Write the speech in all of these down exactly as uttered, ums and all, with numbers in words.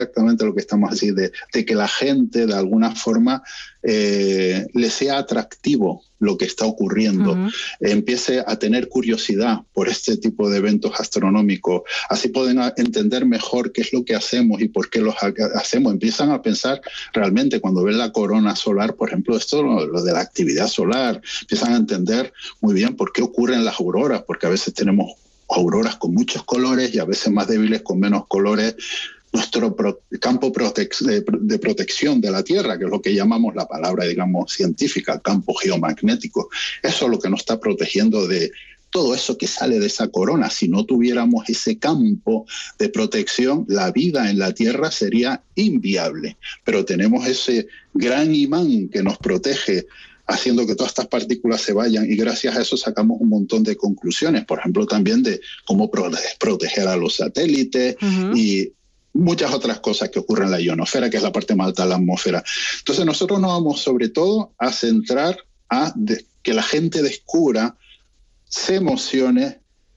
exactamente lo que estamos haciendo, de, de que la gente de alguna forma eh, le sea atractivo lo que está ocurriendo, uh-huh. eh, empiece a tener curiosidad por este tipo de eventos astronómicos, así pueden entender mejor qué es lo que hacemos y por qué los ha- hacemos. Empiezan a pensar realmente cuando ven la corona solar, por ejemplo, esto lo, lo de la actividad solar, empiezan a entender muy bien por qué ocurren las auroras, porque a veces tenemos auroras con muchos colores y a veces más débiles con menos colores. Nuestro pro- campo protec- de, de protección de la Tierra, que es lo que llamamos la palabra, digamos, científica, campo geomagnético, eso es lo que nos está protegiendo de todo eso que sale de esa corona. Si no tuviéramos ese campo de protección, la vida en la Tierra sería inviable. Pero tenemos ese gran imán que nos protege, haciendo que todas estas partículas se vayan, y gracias a eso sacamos un montón de conclusiones, por ejemplo, también de cómo prote- proteger a los satélites uh-huh. y muchas otras cosas que ocurren en la ionosfera, que es la parte más alta de la atmósfera. Entonces nosotros nos vamos sobre todo a centrar a de, que la gente descubra, se emocione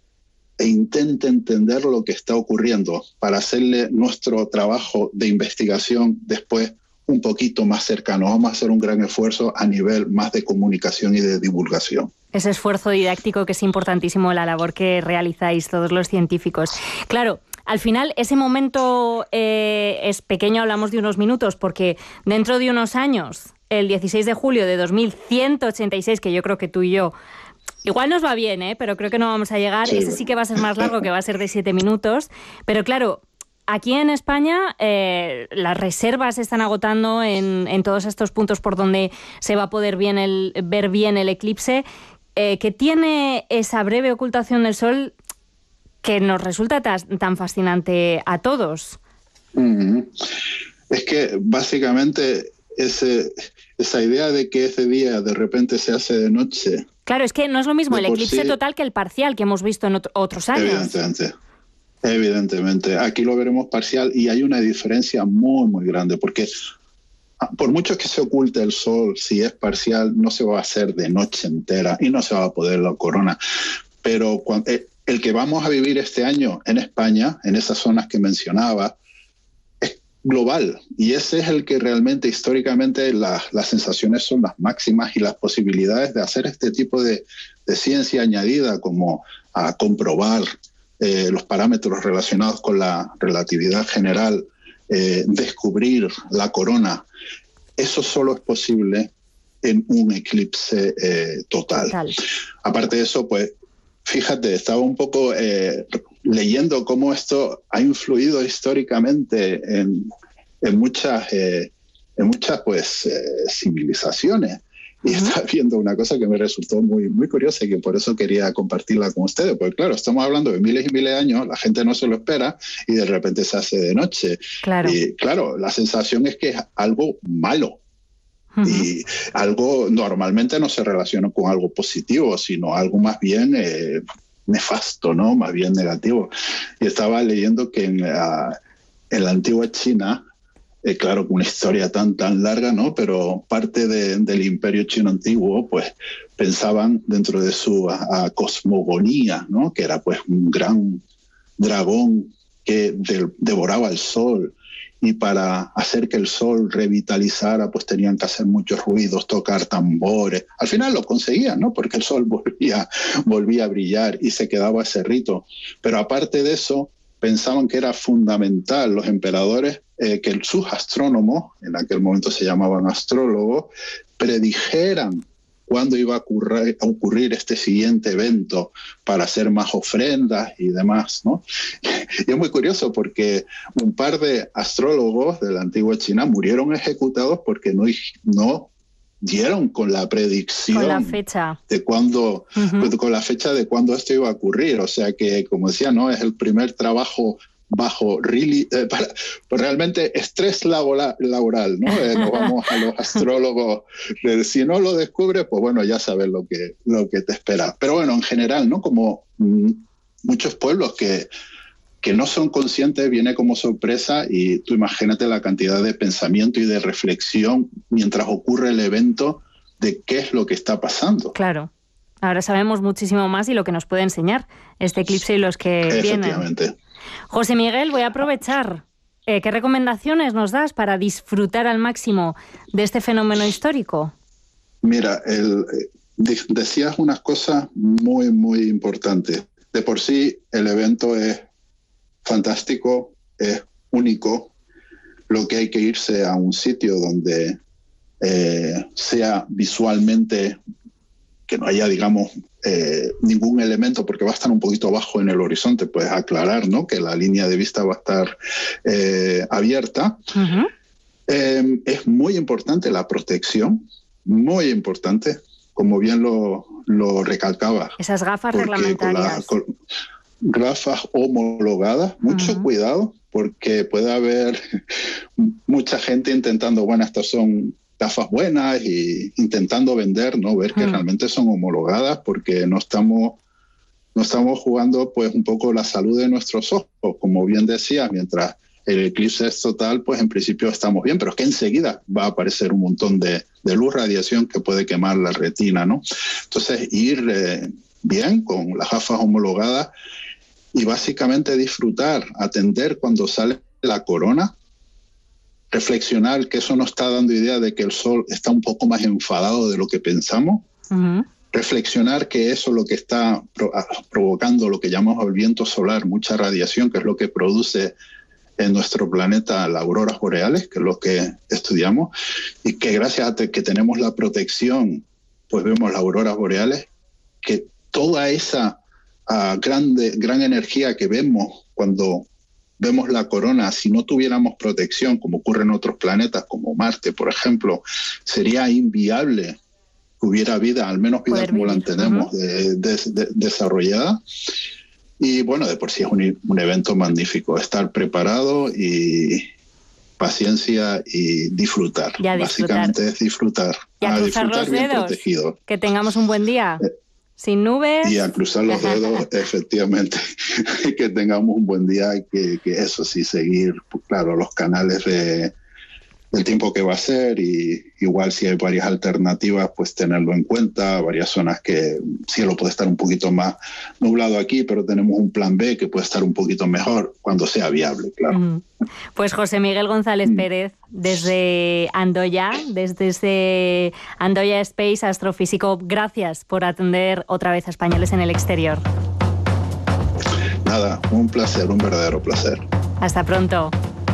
e intente entender lo que está ocurriendo para hacerle nuestro trabajo de investigación después un poquito más cercano. Vamos a hacer un gran esfuerzo a nivel más de comunicación y de divulgación. Ese esfuerzo didáctico que es importantísimo, la labor que realizáis todos los científicos. Claro, al final ese momento eh, es pequeño, hablamos de unos minutos, porque dentro de unos años, el dieciséis de julio de dos mil ciento ochenta y seis, que yo creo que tú y yo, igual nos va bien, ¿eh? Pero creo que no vamos a llegar, sí. Ese sí que va a ser más largo, que va a ser de siete minutos, pero claro, aquí en España eh, las reservas se están agotando en, en todos estos puntos por donde se va a poder bien el, ver bien el eclipse. Eh, ¿Qué tiene esa breve ocultación del Sol que nos resulta tas, tan fascinante a todos? Mm-hmm. Es que básicamente ese, esa idea de que ese día de repente se hace de noche... Claro, es que no es lo mismo el eclipse sí, total que el parcial que hemos visto en otro, otros años. Evidentemente. Evidentemente, aquí lo veremos parcial y hay una diferencia muy, muy grande, porque por mucho que se oculte el sol, si es parcial, no se va a hacer de noche entera y no se va a poder la corona. Pero cuando, el que vamos a vivir este año en España, en esas zonas que mencionaba, es global, y ese es el que realmente históricamente la, las sensaciones son las máximas y las posibilidades de hacer este tipo de, de ciencia añadida, como a comprobar Eh, los parámetros relacionados con la relatividad general, eh, descubrir la corona, eso solo es posible en un eclipse eh, total. total. Aparte de eso, pues, fíjate, estaba un poco eh, leyendo cómo esto ha influido históricamente en, en muchas, eh, en muchas pues, eh, civilizaciones. Y uh-huh. estaba viendo una cosa que me resultó muy, muy curiosa y que por eso quería compartirla con ustedes. Porque claro, estamos hablando de miles y miles de años, la gente no se lo espera y de repente se hace de noche. Claro. Y claro, la sensación es que es algo malo. Uh-huh. Y algo normalmente no se relaciona con algo positivo, sino algo más bien eh, nefasto, ¿no? Más bien negativo. Y estaba leyendo que en, uh, en la antigua China, Eh, claro, una historia tan tan larga, ¿no? Pero parte de, del imperio chino antiguo, pues, pensaban dentro de su a, a cosmogonía, ¿no? Que era, pues, un gran dragón que de, devoraba el sol, y para hacer que el sol revitalizara, pues, tenían que hacer muchos ruidos, tocar tambores. Al final lo conseguían, ¿no? Porque el sol volvía, volvía a brillar y se quedaba ese rito. Pero aparte de eso, pensaban que era fundamental los emperadores eh, que sus astrónomos, en aquel momento se llamaban astrólogos, predijeran cuándo iba a ocurrir, a ocurrir este siguiente evento para hacer más ofrendas y demás, ¿no? Y es muy curioso porque un par de astrólogos de la antigua China murieron ejecutados porque no, no dieron con la predicción con la fecha de cuándo, uh-huh. con la fecha de cuándo esto iba a ocurrir. O sea que, como decía, no es el primer trabajo bajo really, eh, para, pues realmente estrés laboral, laboral, ¿no? Eh, nos vamos a los astrólogos, de, si no lo descubres, pues bueno, ya sabes lo que, lo que te espera. Pero bueno, en general, ¿no? Como mm, muchos pueblos que que no son conscientes, viene como sorpresa, y tú imagínate la cantidad de pensamiento y de reflexión mientras ocurre el evento de qué es lo que está pasando. Claro. Ahora sabemos muchísimo más y lo que nos puede enseñar este eclipse y los que Efectivamente. vienen. José Miguel, voy a aprovechar eh, ¿qué recomendaciones nos das para disfrutar al máximo de este fenómeno histórico? Mira, el, decías unas cosas muy, muy importantes. De por sí, el evento es fantástico, es único. Lo que hay que irse a un sitio donde eh, sea visualmente, que no haya, digamos, eh, ningún elemento, porque va a estar un poquito bajo en el horizonte, puedes aclarar, ¿no?, que la línea de vista va a estar eh, abierta. Uh-huh. Eh, es muy importante la protección, muy importante, como bien lo, lo recalcaba. Esas gafas reglamentarias. Con la, con gafas homologadas, mucho uh-huh. cuidado, porque puede haber mucha gente intentando, bueno, estas son gafas buenas y intentando vender, ¿no? Ver que uh-huh. realmente son homologadas, porque no estamos, no estamos jugando pues un poco la salud de nuestros ojos, como bien decías, mientras el eclipse es total, pues en principio estamos bien, pero es que enseguida va a aparecer un montón de, de luz, radiación que puede quemar la retina, ¿no? Entonces, ir eh, bien con las gafas homologadas y básicamente disfrutar, atender cuando sale la corona, reflexionar que eso nos está dando idea de que el sol está un poco más enfadado de lo que pensamos, uh-huh. reflexionar que eso es lo que está pro- provocando lo que llamamos el viento solar, mucha radiación, que es lo que produce en nuestro planeta las auroras boreales, que es lo que estudiamos, y que gracias a que tenemos la protección, pues vemos las auroras boreales, que toda esa uh, grande, gran energía que vemos cuando vemos la corona, si no tuviéramos protección, como ocurre en otros planetas, como Marte, por ejemplo, sería inviable que hubiera vida, al menos vida como la tenemos, uh-huh. de, de, de, desarrollada. Y bueno, de por sí es un, un evento magnífico, estar preparado y paciencia y disfrutar. Ya Básicamente disfrutar. es disfrutar. Y a, a cruzar disfrutar los bien dedos. Protegido. Que tengamos un buen día. Eh, Sin nubes. Y a cruzar los dedos, efectivamente, que tengamos un buen día y que, que eso sí, seguir, pues, claro, los canales de, del tiempo que va a ser, y igual si hay varias alternativas, pues tenerlo en cuenta, varias zonas que el cielo puede estar un poquito más nublado aquí, pero tenemos un plan B que puede estar un poquito mejor cuando sea viable, claro. Mm. Pues José Miguel González mm. Pérez, desde Andoya, desde ese Andoya Space, astrofísico, gracias por atender otra vez a españoles en el exterior. Nada, un placer, un verdadero placer. Hasta pronto.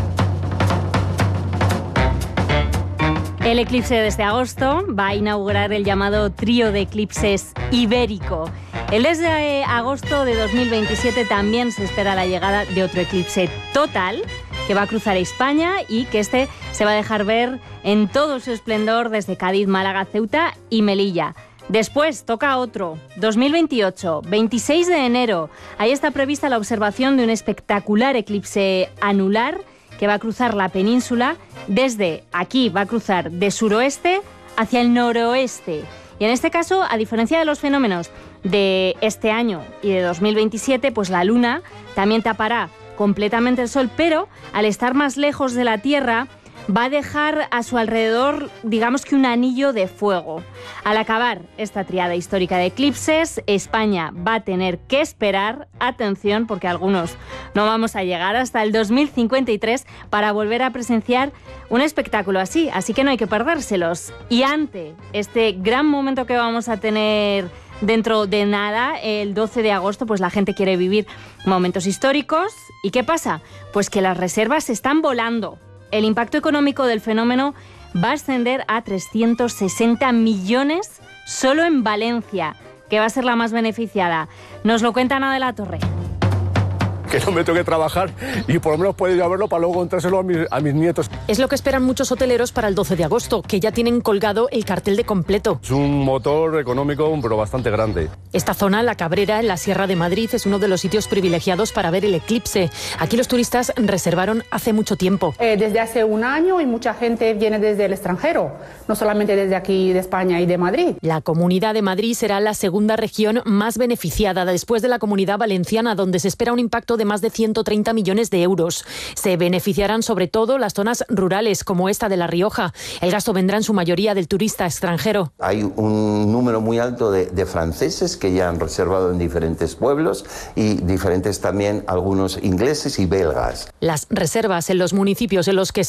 El eclipse de este agosto va a inaugurar el llamado trío de eclipses ibérico. El mes de agosto de dos mil veintisiete también se espera la llegada de otro eclipse total que va a cruzar España y que este se va a dejar ver en todo su esplendor desde Cádiz, Málaga, Ceuta y Melilla. Después toca otro, dos mil veintiocho, veintiséis de enero. Ahí está prevista la observación de un espectacular eclipse anular que va a cruzar la península. Desde aquí va a cruzar de suroeste hacia el noroeste. Y en este caso, a diferencia de los fenómenos de este año y de dos mil veintisiete, pues la luna también tapará completamente el sol, pero al estar más lejos de la Tierra va a dejar a su alrededor, digamos que un anillo de fuego. Al acabar esta triada histórica de eclipses, España va a tener que esperar, atención, porque algunos no vamos a llegar hasta el dos mil cincuenta y tres para volver a presenciar un espectáculo así, así que no hay que perdérselos. Y ante este gran momento que vamos a tener dentro de nada, el doce de agosto, pues la gente quiere vivir momentos históricos. ¿Y qué pasa? Pues que las reservas se están volando. El impacto económico del fenómeno va a ascender a trescientos sesenta millones solo en Valencia, que va a ser la más beneficiada. Nos lo cuenta Ana de la Torre. Que no me tengo que trabajar y por lo menos puedo ir a verlo para luego contárselo a mis, a mis nietos. Es lo que esperan muchos hoteleros para el doce de agosto, que ya tienen colgado el cartel de completo. Es un motor económico, pero bastante grande. Esta zona, La Cabrera, en la Sierra de Madrid, es uno de los sitios privilegiados para ver el eclipse. Aquí los turistas reservaron hace mucho tiempo. Eh, desde hace un año, y mucha gente viene desde el extranjero, no solamente desde aquí de España y de Madrid. La Comunidad de Madrid será la segunda región más beneficiada después de la Comunidad Valenciana, donde se espera un impacto de de más de ciento treinta millones de euros. Se beneficiarán sobre todo las zonas rurales, como esta de La Rioja. El gasto vendrá en su mayoría del turista extranjero. Hay un número muy alto de, de franceses que ya han reservado en diferentes pueblos y diferentes también algunos ingleses y belgas. Las reservas en los municipios en los que